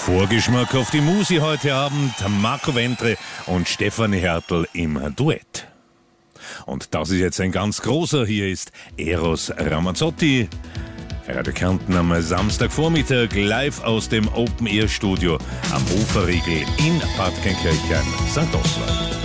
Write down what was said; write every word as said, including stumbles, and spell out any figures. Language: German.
Vorgeschmack auf die Musi heute Abend, Marco Ventre und Stefanie Hertel im Duett. Und das ist jetzt ein ganz großer, hier ist Eros Ramazzotti. Radio Kärnten am Samstagvormittag live aus dem Open-Air-Studio am Uferriegel in Bad Kölnkirchen, Sankt Oswald.